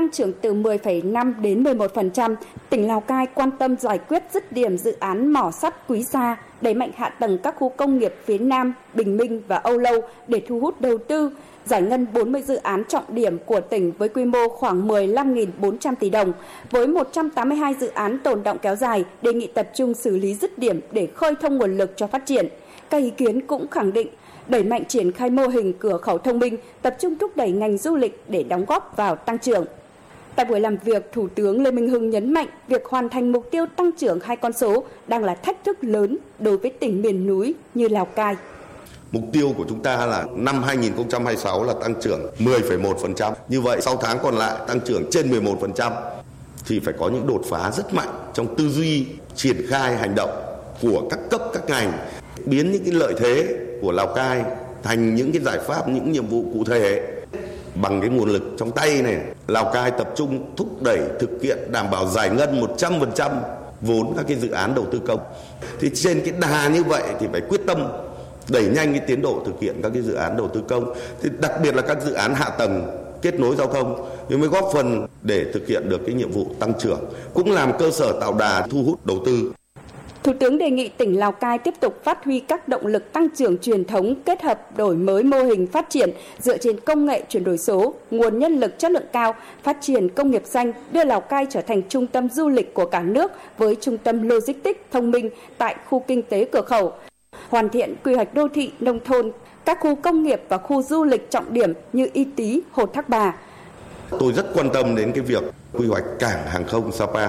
tăng trưởng từ 10,5 đến 11%. Tỉnh Lào Cai quan tâm giải quyết dứt điểm dự án mỏ sắt Quý Sa, đẩy mạnh hạ tầng các khu công nghiệp phía Nam, Bình Minh và Âu Lâu để thu hút đầu tư, giải ngân 40 dự án trọng điểm của tỉnh với quy mô khoảng 15.400 tỷ đồng. Với 182 dự án tồn đọng kéo dài, đề nghị tập trung xử lý dứt điểm để khơi thông nguồn lực cho phát triển. Các ý kiến cũng khẳng định đẩy mạnh triển khai mô hình cửa khẩu thông minh, tập trung thúc đẩy ngành du lịch để đóng góp vào tăng trưởng. Tại buổi làm việc, Thủ tướng Lê Minh Hưng nhấn mạnh việc hoàn thành mục tiêu tăng trưởng 2 con số đang là thách thức lớn đối với tỉnh miền núi như Lào Cai. Mục tiêu của chúng ta là năm 2026 là tăng trưởng 10,1%. Như vậy 6 tháng còn lại tăng trưởng trên 11% thì phải có những đột phá rất mạnh trong tư duy triển khai hành động của các cấp các ngành, biến những cái lợi thế của Lào Cai thành những cái giải pháp, những nhiệm vụ cụ thể. Bằng cái nguồn lực trong tay này, Lào Cai tập trung thúc đẩy thực hiện đảm bảo giải ngân 100% vốn các cái dự án đầu tư công. Thì trên cái đà như vậy thì phải quyết tâm đẩy nhanh cái tiến độ thực hiện các cái dự án đầu tư công. Thì đặc biệt là các dự án hạ tầng kết nối giao thông thì mới góp phần để thực hiện được cái nhiệm vụ tăng trưởng, cũng làm cơ sở tạo đà thu hút đầu tư. Thủ tướng đề nghị tỉnh Lào Cai tiếp tục phát huy các động lực tăng trưởng truyền thống kết hợp đổi mới mô hình phát triển dựa trên công nghệ chuyển đổi số, nguồn nhân lực chất lượng cao, phát triển công nghiệp xanh, đưa Lào Cai trở thành trung tâm du lịch của cả nước với trung tâm logistics thông minh tại khu kinh tế cửa khẩu, hoàn thiện quy hoạch đô thị nông thôn, các khu công nghiệp và khu du lịch trọng điểm như Y Tý, Hồ Thác Bà. Tôi rất quan tâm đến cái việc quy hoạch cảng hàng không Sapa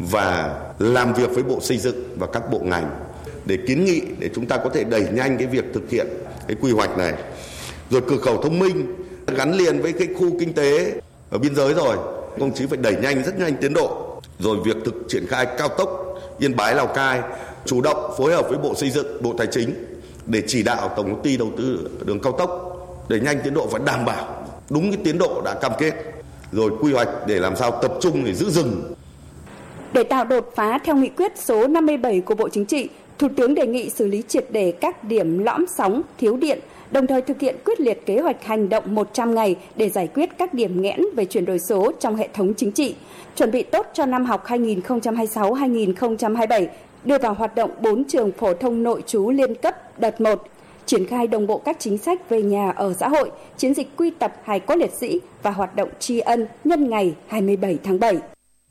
và làm việc với Bộ Xây dựng và các bộ ngành để kiến nghị để chúng ta có thể đẩy nhanh cái việc thực hiện cái quy hoạch này. Rồi cửa khẩu thông minh gắn liền với cái khu kinh tế ở biên giới rồi, công chí phải đẩy nhanh rất nhanh tiến độ. Rồi việc triển khai cao tốc Yên Bái Lào Cai, chủ động phối hợp với Bộ Xây dựng, Bộ Tài chính để chỉ đạo Tổng công ty đầu tư đường cao tốc đẩy nhanh tiến độ và đảm bảo đúng cái tiến độ đã cam kết. Rồi quy hoạch để làm sao tập trung để giữ rừng. Để tạo đột phá theo nghị quyết số 57 của Bộ Chính trị, Thủ tướng đề nghị xử lý triệt để các điểm lõm sóng, thiếu điện, đồng thời thực hiện quyết liệt kế hoạch hành động 100 ngày để giải quyết các điểm nghẽn về chuyển đổi số trong hệ thống chính trị, chuẩn bị tốt cho năm học 2026-2027, đưa vào hoạt động 4 trường phổ thông nội trú liên cấp đợt 1, triển khai đồng bộ các chính sách về nhà ở xã hội, chiến dịch quy tập hài cốt liệt sĩ và hoạt động tri ân nhân ngày 27 tháng 7.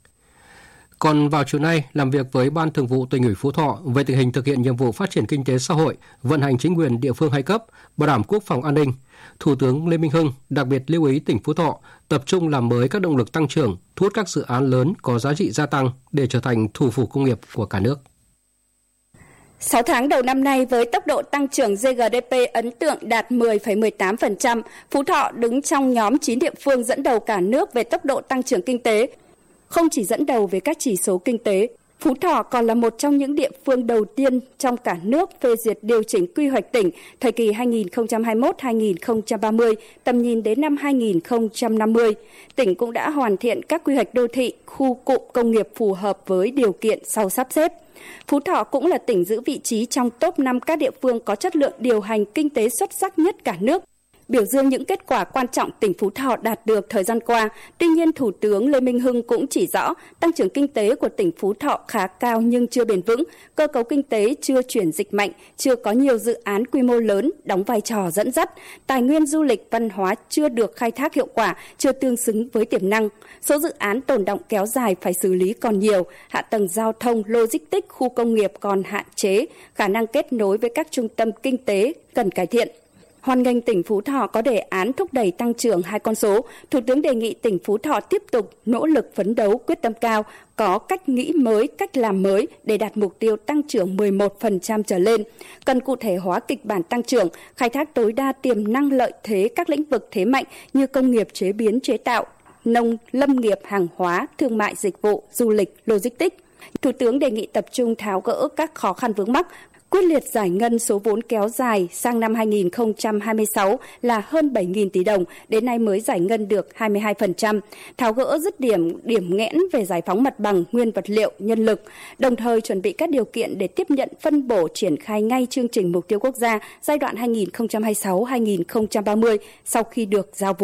Còn vào chiều nay, làm việc với Ban Thường vụ Tỉnh ủy Phú Thọ về tình hình thực hiện nhiệm vụ phát triển kinh tế xã hội, vận hành chính quyền địa phương hai cấp, bảo đảm quốc phòng an ninh, Thủ tướng Lê Minh Hưng đặc biệt lưu ý tỉnh Phú Thọ tập trung làm mới các động lực tăng trưởng, thu hút các dự án lớn có giá trị gia tăng để trở thành thủ phủ công nghiệp của cả nước. 6 tháng đầu năm nay với tốc độ tăng trưởng GDP ấn tượng đạt 10,18%, Phú Thọ đứng trong nhóm 9 địa phương dẫn đầu cả nước về tốc độ tăng trưởng kinh tế. Không chỉ dẫn đầu về các chỉ số kinh tế, Phú Thọ còn là một trong những địa phương đầu tiên trong cả nước phê duyệt điều chỉnh quy hoạch tỉnh thời kỳ 2021-2030, tầm nhìn đến năm 2050. Tỉnh cũng đã hoàn thiện các quy hoạch đô thị, khu cụm công nghiệp phù hợp với điều kiện sau sắp xếp. Phú Thọ cũng là tỉnh giữ vị trí trong top 5 các địa phương có chất lượng điều hành kinh tế xuất sắc nhất cả nước. Biểu dương những kết quả quan trọng tỉnh Phú Thọ đạt được thời gian qua, tuy nhiên Thủ tướng Lê Minh Hưng cũng chỉ rõ tăng trưởng kinh tế của tỉnh Phú Thọ khá cao nhưng chưa bền vững, cơ cấu kinh tế chưa chuyển dịch mạnh, chưa có nhiều dự án quy mô lớn đóng vai trò dẫn dắt, tài nguyên du lịch văn hóa chưa được khai thác hiệu quả, chưa tương xứng với tiềm năng. Số dự án tồn đọng kéo dài phải xử lý còn nhiều, hạ tầng giao thông, logistics, khu công nghiệp còn hạn chế, khả năng kết nối với các trung tâm kinh tế cần cải thiện. Hoan nghênh tỉnh Phú Thọ có đề án thúc đẩy tăng trưởng 2 con số, Thủ tướng đề nghị tỉnh Phú Thọ tiếp tục nỗ lực phấn đấu quyết tâm cao, có cách nghĩ mới, cách làm mới để đạt mục tiêu tăng trưởng 11% trở lên. Cần cụ thể hóa kịch bản tăng trưởng, khai thác tối đa tiềm năng lợi thế các lĩnh vực thế mạnh như công nghiệp chế biến chế tạo, nông, lâm nghiệp, hàng hóa, thương mại dịch vụ, du lịch, logistics. Thủ tướng đề nghị tập trung tháo gỡ các khó khăn vướng mắc, quyết liệt giải ngân số vốn kéo dài sang năm 2026 là hơn 7.000 tỷ đồng, đến nay mới giải ngân được 22%, tháo gỡ dứt điểm nghẽn về giải phóng mặt bằng, nguyên vật liệu, nhân lực, đồng thời chuẩn bị các điều kiện để tiếp nhận phân bổ triển khai ngay chương trình mục tiêu quốc gia giai đoạn 2026-2030 sau khi được giao vốn.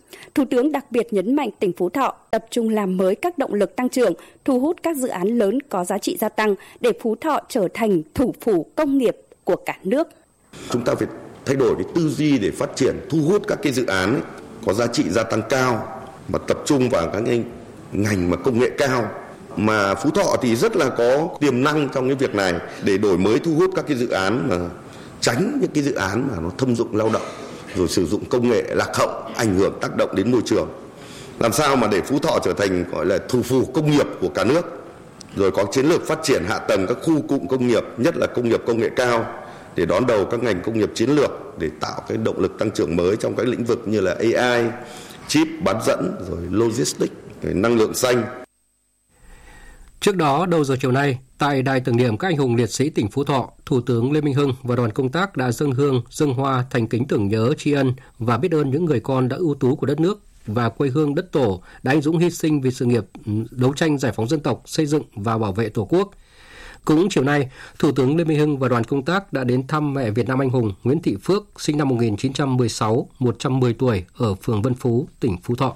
Thủ tướng đặc biệt nhấn mạnh tỉnh Phú Thọ tập trung làm mới các động lực tăng trưởng, thu hút các dự án lớn có giá trị gia tăng để Phú Thọ trở thành thủ phủ công nghiệp của cả nước. Chúng ta phải thay đổi cái tư duy để phát triển, thu hút các cái dự án có giá trị gia tăng cao mà tập trung vào các ngành mà công nghệ cao. Mà Phú Thọ thì rất là có tiềm năng trong cái việc này để đổi mới thu hút các cái dự án mà tránh những cái dự án mà nó thâm dụng lao động rồi sử dụng công nghệ lạc hậu ảnh hưởng tác động đến môi trường. Làm sao mà để Phú Thọ trở thành gọi là thủ phủ công nghiệp của cả nước, rồi có chiến lược phát triển hạ tầng các khu cụm công nghiệp, nhất là công nghiệp công nghệ cao để đón đầu các ngành công nghiệp chiến lược để tạo cái động lực tăng trưởng mới trong các lĩnh vực như là AI, chip, bán dẫn, rồi logistics, rồi năng lượng xanh. Trước đó, đầu giờ chiều nay, tại đài tưởng niệm các anh hùng liệt sĩ tỉnh Phú Thọ, Thủ tướng Lê Minh Hưng và đoàn công tác đã dâng hương, dâng hoa thành kính tưởng nhớ, tri ân và biết ơn những người con đã ưu tú của đất nước và quê hương đất tổ đã anh dũng hy sinh vì sự nghiệp đấu tranh giải phóng dân tộc, xây dựng và bảo vệ Tổ quốc. Cũng chiều nay, Thủ tướng Lê Minh Hưng và đoàn công tác đã đến thăm mẹ Việt Nam anh hùng Nguyễn Thị Phước, sinh năm 1916, 110 tuổi, ở phường Vân Phú, tỉnh Phú Thọ.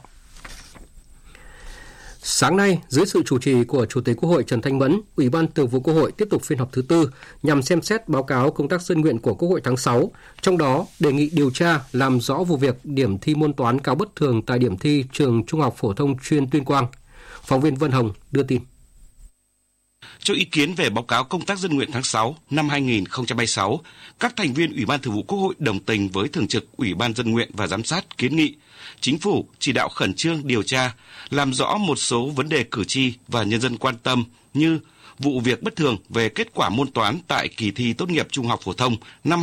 Sáng nay, dưới sự chủ trì của Chủ tịch Quốc hội Trần Thanh Mẫn, Ủy ban Thường vụ Quốc hội tiếp tục phiên họp thứ 4 nhằm xem xét báo cáo công tác dân nguyện của Quốc hội tháng 6, trong đó đề nghị điều tra làm rõ vụ việc điểm thi môn toán cao bất thường tại điểm thi trường Trung học phổ thông chuyên Tuyên Quang. Phóng viên Vân Hồng đưa tin. Cho ý kiến về báo cáo công tác dân nguyện tháng 6 năm 2026, các thành viên Ủy ban Thường vụ Quốc hội đồng tình với Thường trực Ủy ban Dân nguyện và Giám sát kiến nghị Chính phủ chỉ đạo khẩn trương điều tra, làm rõ một số vấn đề cử tri và nhân dân quan tâm như vụ việc bất thường về kết quả môn toán tại kỳ thi tốt nghiệp trung học phổ thông năm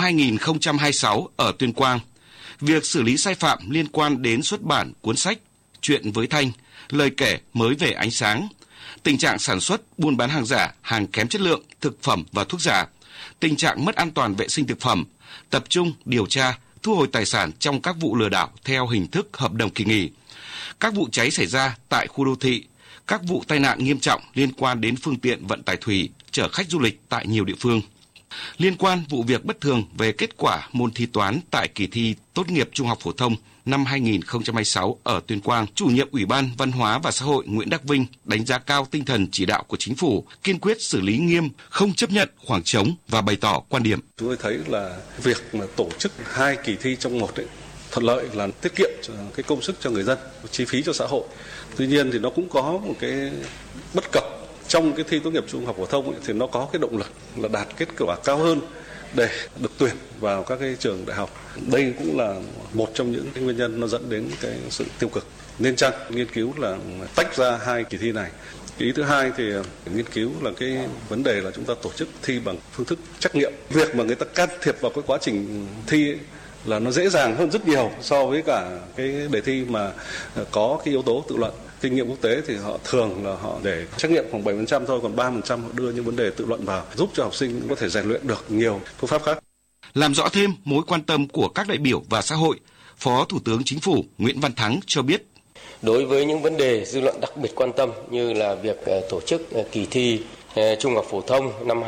2026 ở Tuyên Quang, việc xử lý sai phạm liên quan đến xuất bản cuốn sách Chuyện với Thanh, lời kể mới về ánh sáng, tình trạng sản xuất, buôn bán hàng giả, hàng kém chất lượng, thực phẩm và thuốc giả, tình trạng mất an toàn vệ sinh thực phẩm, tập trung điều tra, thu hồi tài sản trong các vụ lừa đảo theo hình thức hợp đồng kỳ nghỉ, các vụ cháy xảy ra tại khu đô thị, các vụ tai nạn nghiêm trọng liên quan đến phương tiện vận tải thủy, chở khách du lịch tại nhiều địa phương. Liên quan vụ việc bất thường về kết quả môn thi toán tại kỳ thi tốt nghiệp trung học phổ thông năm 2026 ở Tuyên Quang, chủ nhiệm Ủy ban Văn hóa và Xã hội Nguyễn Đắc Vinh đánh giá cao tinh thần chỉ đạo của Chính phủ, kiên quyết xử lý nghiêm, không chấp nhận khoảng trống và bày tỏ quan điểm. Chúng tôi thấy là việc mà tổ chức 2 kỳ thi trong một thuận lợi là tiết kiệm cái công sức cho người dân, chi phí cho xã hội. Tuy nhiên thì nó cũng có một cái bất cập trong cái thi tốt nghiệp trung học phổ thông thì nó có cái động lực là đạt kết quả cao hơn để được tuyển vào các cái trường đại học. Đây cũng là một trong những cái nguyên nhân nó dẫn đến cái sự tiêu cực. Nên chăng nghiên cứu là tách ra 2 kỳ thi này. Ý thứ hai thì nghiên cứu là cái vấn đề là chúng ta tổ chức thi bằng phương thức trắc nghiệm. Việc mà người ta can thiệp vào cái quá trình thi ấy, là nó dễ dàng hơn rất nhiều so với cả cái đề thi mà có cái yếu tố tự luận. Kinh nghiệm quốc tế thì họ thường là họ để trắc nghiệm khoảng 7% thôi, còn 3% họ đưa những vấn đề tự luận vào, giúp cho học sinh có thể rèn luyện được nhiều phương pháp khác. Làm rõ thêm mối quan tâm của các đại biểu và xã hội, Phó Thủ tướng Chính phủ Nguyễn Văn Thắng cho biết. Đối với những vấn đề dư luận đặc biệt quan tâm như là việc tổ chức kỳ thi Trung học phổ thông năm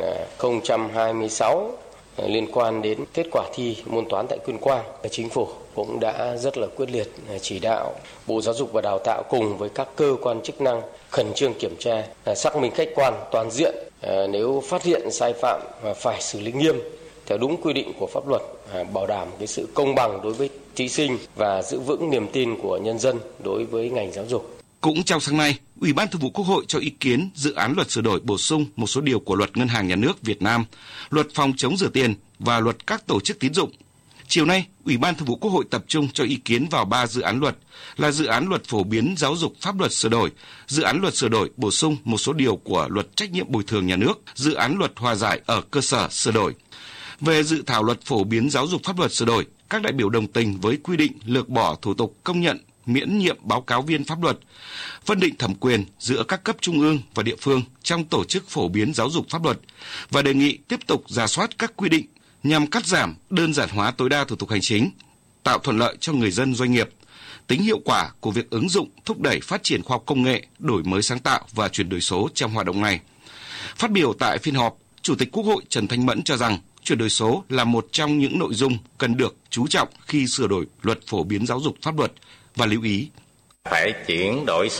2026 liên quan đến kết quả thi môn toán tại Tuyên Quang, Chính phủ cũng đã rất là quyết liệt chỉ đạo Bộ Giáo dục và Đào tạo cùng với các cơ quan chức năng khẩn trương kiểm tra, xác minh khách quan toàn diện, nếu phát hiện sai phạm phải xử lý nghiêm theo đúng quy định của pháp luật, bảo đảm cái sự công bằng đối với thí sinh và giữ vững niềm tin của nhân dân đối với ngành giáo dục. Cũng trong sáng nay, Ủy ban Thường vụ Quốc hội cho ý kiến dự án luật sửa đổi bổ sung một số điều của Luật Ngân hàng Nhà nước Việt Nam, Luật phòng chống rửa tiền và Luật các tổ chức tín dụng. Chiều nay, Ủy ban Thường vụ Quốc hội tập trung cho ý kiến vào 3 dự án luật là dự án luật phổ biến giáo dục pháp luật sửa đổi, dự án luật sửa đổi bổ sung một số điều của Luật trách nhiệm bồi thường nhà nước, dự án luật hòa giải ở cơ sở sửa đổi. Về dự thảo luật phổ biến giáo dục pháp luật sửa đổi, các đại biểu đồng tình với quy định lược bỏ thủ tục công nhận miễn nhiệm báo cáo viên pháp luật, phân định thẩm quyền giữa các cấp trung ương và địa phương trong tổ chức phổ biến giáo dục pháp luật và đề nghị tiếp tục rà soát các quy định nhằm cắt giảm, đơn giản hóa tối đa thủ tục hành chính, tạo thuận lợi cho người dân doanh nghiệp, tính hiệu quả của việc ứng dụng, thúc đẩy phát triển khoa học công nghệ, đổi mới sáng tạo và chuyển đổi số trong hoạt động này. Phát biểu tại phiên họp, Chủ tịch Quốc hội Trần Thanh Mẫn cho rằng chuyển đổi số là một trong những nội dung cần được chú trọng khi sửa đổi luật phổ biến giáo dục pháp luật và lưu ý phải chuyển đổi